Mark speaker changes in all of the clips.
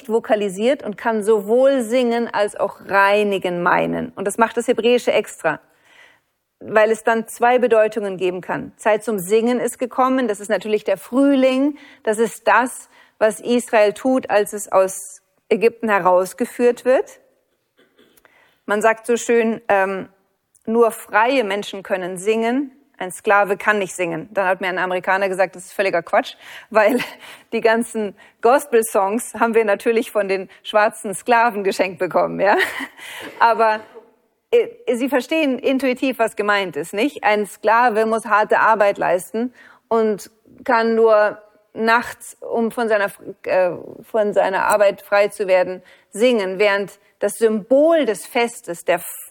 Speaker 1: leicht vokalisiert und kann sowohl singen als auch reinigen meinen. Und das macht das Hebräische extra, weil es dann zwei Bedeutungen geben kann. Zeit zum Singen ist gekommen, das ist natürlich der Frühling, das ist das, was Israel tut, als es aus Ägypten herausgeführt wird. Man sagt so schön, nur freie Menschen können singen, ein Sklave kann nicht singen. Dann hat mir ein Amerikaner gesagt, das ist völliger Quatsch, weil die ganzen Gospel-Songs haben wir natürlich von den schwarzen Sklaven geschenkt bekommen, ja. Aber Sie verstehen intuitiv, was gemeint ist, nicht? Ein Sklave muss harte Arbeit leisten und kann nur nachts, um von seiner Arbeit frei zu werden, singen, während das Symbol des Festes,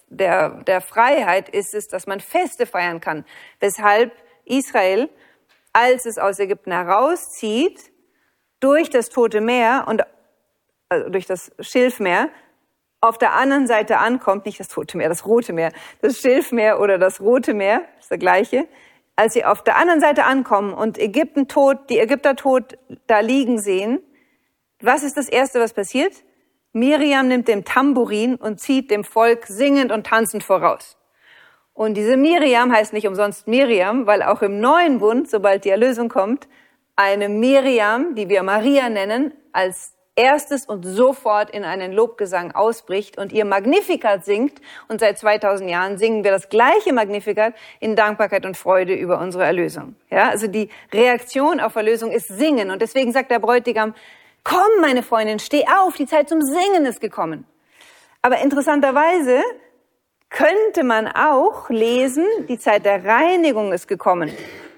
Speaker 1: der Freiheit ist es, dass man Feste feiern kann. Weshalb Israel, als es aus Ägypten herauszieht, durch das Tote Meer und durch das Schilfmeer, auf der anderen Seite ankommt, nicht das Tote Meer, das Rote Meer, das Schilfmeer oder das Rote Meer, ist der gleiche. Als sie auf der anderen Seite ankommen und die Ägypter tot da liegen sehen, was ist das Erste, was passiert? Miriam nimmt den Tambourin und zieht dem Volk singend und tanzend voraus. Und diese Miriam heißt nicht umsonst Miriam, weil auch im Neuen Bund, sobald die Erlösung kommt, eine Miriam, die wir Maria nennen, als erstes und sofort in einen Lobgesang ausbricht und ihr Magnificat singt. Und seit 2000 Jahren singen wir das gleiche Magnificat in Dankbarkeit und Freude über unsere Erlösung. Ja, also die Reaktion auf Erlösung ist Singen. Und deswegen sagt der Bräutigam, komm, meine Freundin, steh auf, die Zeit zum Singen ist gekommen. Aber interessanterweise könnte man auch lesen, die Zeit der Reinigung ist gekommen.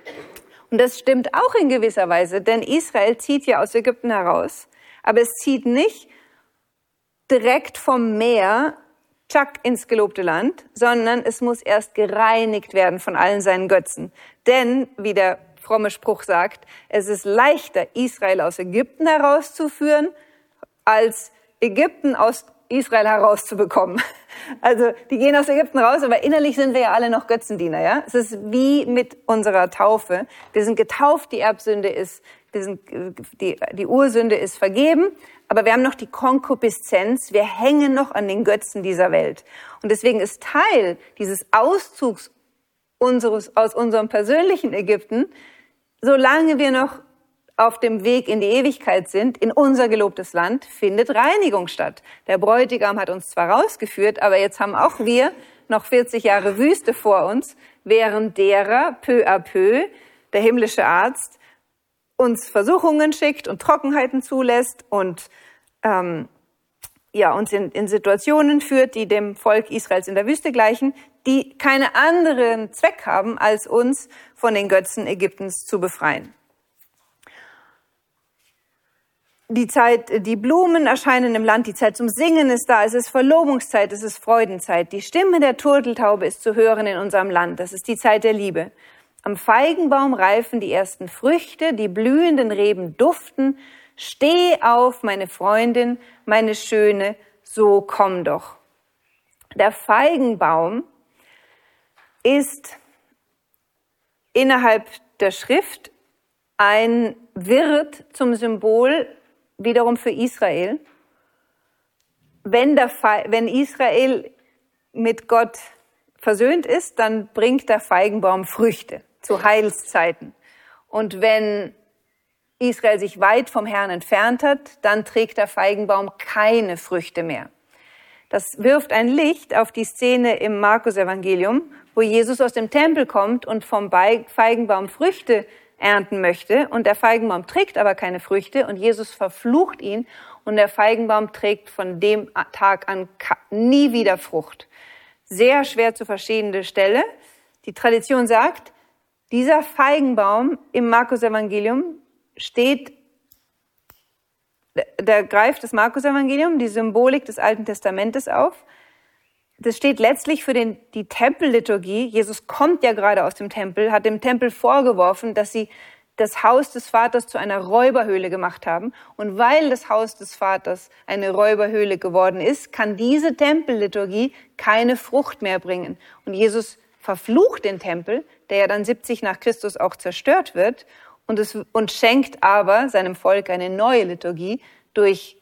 Speaker 1: Und das stimmt auch in gewisser Weise, denn Israel zieht ja aus Ägypten heraus. Aber es zieht nicht direkt vom Meer, tschack, ins gelobte Land, sondern es muss erst gereinigt werden von allen seinen Götzen. Denn, wie der fromme Spruch sagt, es ist leichter, Israel aus Ägypten herauszuführen, als Ägypten aus Israel herauszubekommen. Also, die gehen aus Ägypten raus, aber innerlich sind wir ja alle noch Götzendiener, ja? Es ist wie mit unserer Taufe. Wir sind getauft, die Erbsünde ist, die Ursünde ist vergeben, aber wir haben noch die Konkupiszenz, wir hängen noch an den Götzen dieser Welt. Und deswegen ist Teil dieses Auszugs aus unserem persönlichen Ägypten, solange wir noch auf dem Weg in die Ewigkeit sind, in unser gelobtes Land, findet Reinigung statt. Der Bräutigam hat uns zwar rausgeführt, aber jetzt haben auch wir noch 40 Jahre Wüste vor uns, während derer peu à peu der himmlische Arzt uns Versuchungen schickt und Trockenheiten zulässt und uns in Situationen führt, die dem Volk Israels in der Wüste gleichen, die keinen anderen Zweck haben, als uns von den Götzen Ägyptens zu befreien. Die Blumen erscheinen im Land, die Zeit zum Singen ist da, es ist Verlobungszeit, es ist Freudenzeit. Die Stimme der Turteltaube ist zu hören in unserem Land, das ist die Zeit der Liebe. Am Feigenbaum reifen die ersten Früchte, die blühenden Reben duften. Steh auf, meine Freundin, meine Schöne, so komm doch. Der Feigenbaum ist innerhalb der Schrift ein Wirt zum Symbol wiederum für Israel. Wenn Israel mit Gott versöhnt ist, dann bringt der Feigenbaum Früchte zu Heilszeiten. Und wenn Israel sich weit vom Herrn entfernt hat, dann trägt der Feigenbaum keine Früchte mehr. Das wirft ein Licht auf die Szene im Markus-Evangelium, wo Jesus aus dem Tempel kommt und vom Feigenbaum Früchte ernten möchte. Und der Feigenbaum trägt aber keine Früchte und Jesus verflucht ihn und der Feigenbaum trägt von dem Tag an nie wieder Frucht. Sehr schwer zu verstehende Stelle. Die Tradition sagt, dieser Feigenbaum im Markus-Evangelium da greift das Markus-Evangelium die Symbolik des Alten Testamentes auf. Das steht letztlich für die Tempelliturgie. Jesus kommt ja gerade aus dem Tempel, hat dem Tempel vorgeworfen, dass sie das Haus des Vaters zu einer Räuberhöhle gemacht haben. Und weil das Haus des Vaters eine Räuberhöhle geworden ist, kann diese Tempelliturgie keine Frucht mehr bringen. Und Jesus verflucht den Tempel, der ja dann 70 nach Christus auch zerstört wird, und schenkt aber seinem Volk eine neue Liturgie durch